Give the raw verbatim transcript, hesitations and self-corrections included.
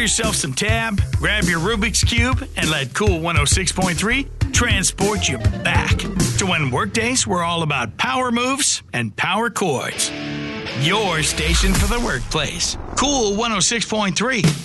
yourself some tab, grab your Rubik's Cube, and let Cool one oh six point three transport you back to when workdays were all about power moves and power chords. Your station for the workplace. Cool one oh six point three.